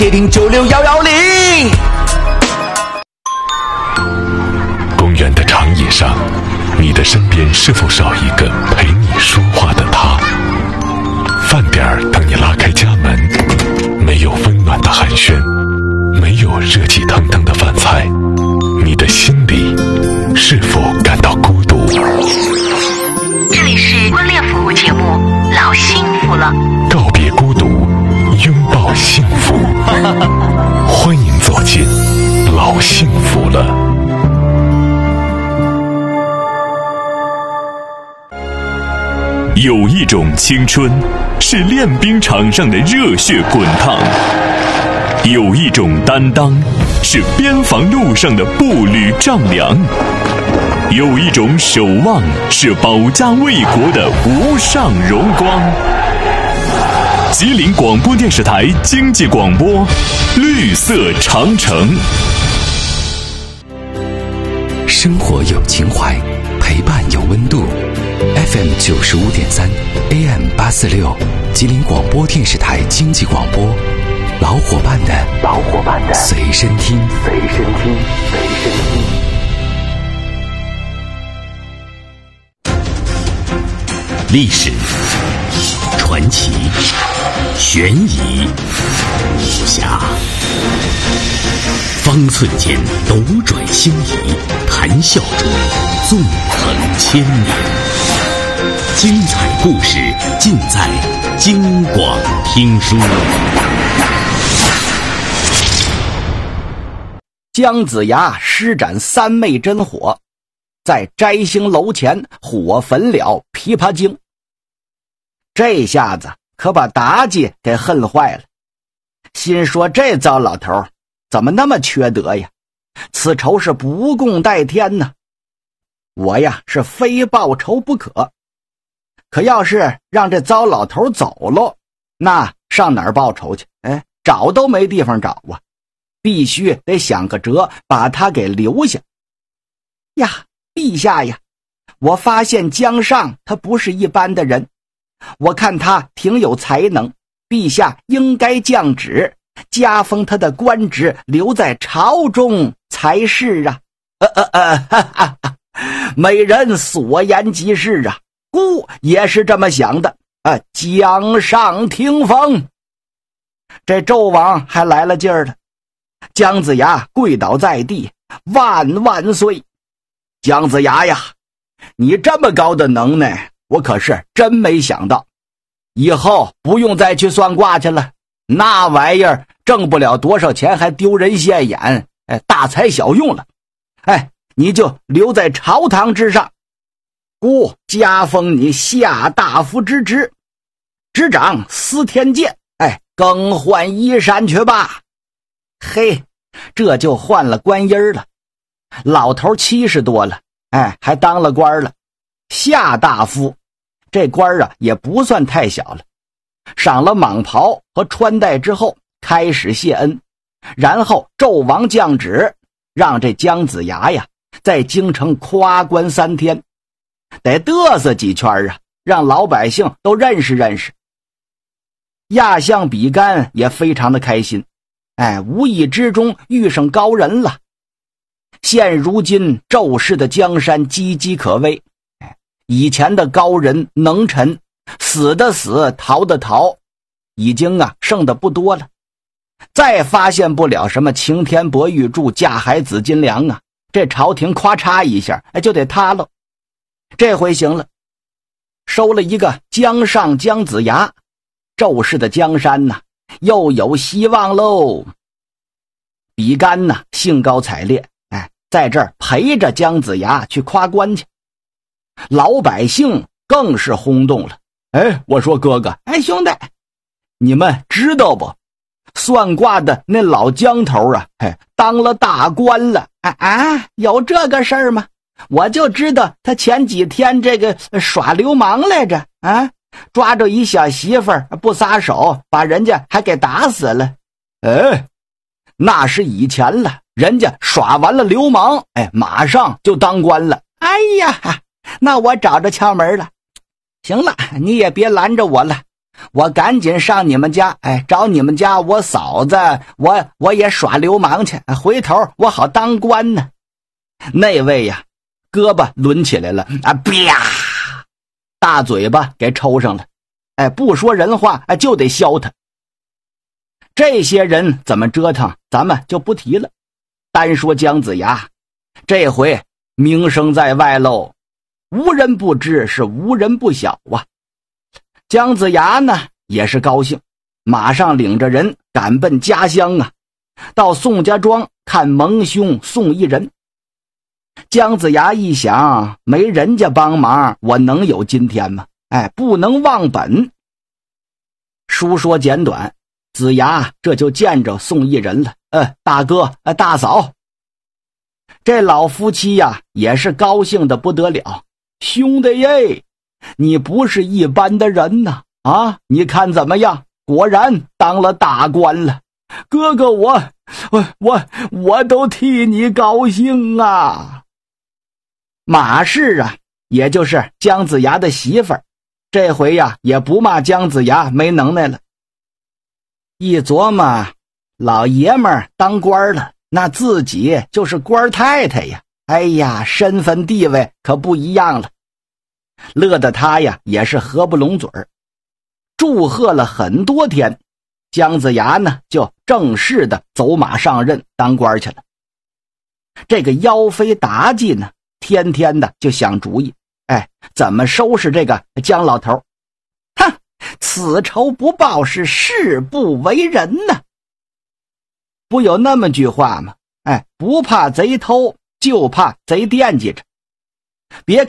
铁定96110。 公园的长椅上，你的身边是否少一个陪你说话的他？饭点儿等你拉开家门，没有温暖的寒暄，没有热气腾腾的饭菜，你的心里是否感到孤独？ 这里是婚恋服务节目《老幸福了》， 告别孤独，拥抱幸福。欢迎走进老幸福了。 有一种青春是练兵场上的热血滚烫，有一种担当是边防路上的步履丈量，有一种守望是保家卫国的无上荣光。吉林广播电视台经济广播，绿色长城。 生活有情怀，陪伴有温度。FM 95.3 AM 846，吉林广播电视台经济广播，老伙伴的随身听。 历史、传奇、悬疑、武侠，方寸间斗转星移，谈笑中纵横千年。精彩故事尽在京广听书。 姜子牙施展三昧真火，在摘星楼前火焚了琵琶精。这下子可把妲己给恨坏了，心说这糟老头怎么那么缺德呀，此仇是不共戴天呢。我呀是非报仇不可，可要是让这糟老头走了，那上哪儿报仇去？找都没地方找啊，必须得想个辙把他给留下。呀，陛下呀，我发现姜尚他不是一般的人，我看他挺有才能，陛下应该降旨加封他的官职，留在朝中才是啊。美人所言极是啊，孤也是这么想的啊。姜尚听封。这纣王还来了劲儿了，姜子牙跪倒在地，万万岁！姜子牙呀，你这么高的能耐，我可是真没想到。以后不用再去算卦去了，那玩意儿挣不了多少钱，还丢人现眼，大材小用了。你就留在朝堂之上，孤加封你下大夫之职，执掌司天监，更换衣衫去吧。嘿，这就换了官音了。老头70多了，还当了官了。下大夫这官啊也不算太小了，赏了蟒袍和穿戴之后，开始谢恩，然后纣王降旨，让这姜子牙呀在京城夸官3天，得嘚瑟几圈啊，让老百姓都认识认识。亚相比干也非常的开心，无意之中遇上高人了。现如今纣氏的江山岌岌可危，以前的高人能臣，死的死，逃的逃，已经剩的不多了。再发现不了什么擎天博玉柱、架海紫金梁啊，这朝廷咔嚓一下就得塌了。这回行了，收了一个姜尚姜子牙，纣氏的江山又有希望喽。比干兴高采烈，在这儿陪着姜子牙去夸官去。老百姓更是轰动了。我说哥哥，兄弟，你们知道不？算卦的那老姜头当了大官了。有这个事儿吗？我就知道他前几天这个耍流氓来着，抓着一小媳妇儿不撒手，把人家还给打死了。那是以前了，人家耍完了流氓，马上就当官了。哎呀，那我找着窍门了。行了，你也别拦着我了， 我赶紧上你们家，找你们家我嫂子，我也耍流氓去，回头我好当官呢。那位呀，胳膊抡起来了啊，啪，大嘴巴给抽上了。不说人话，就得削他。这些人怎么折腾，咱们就不提了。单说姜子牙，这回名声在外喽，无人不知，是无人不晓啊。姜子牙呢也是高兴，马上领着人赶奔家乡啊，到宋家庄看盟兄宋一人。姜子牙一想，没人家帮忙，我能有今天吗？不能忘本。书说简短，子牙这就见着宋一人了。大哥，大嫂。这老夫妻呀，也是高兴的不得了。兄弟耶，你不是一般的人呐！你看怎么样？果然当了大官了。哥哥，我都替你高兴啊！马氏啊，也就是姜子牙的媳妇儿，这回呀也不骂姜子牙没能耐了。一琢磨，老爷们儿当官了，那自己就是官太太呀，身份地位可不一样了。乐得他呀也是合不拢嘴儿，祝贺了很多天，姜子牙呢就正式的走马上任当官去了。这个妖妃妲己呢，天天的就想主意，怎么收拾这个姜老头。哼，此仇不报是誓不为人呐。不有那么句话吗？不怕贼偷，就怕贼惦记着。别看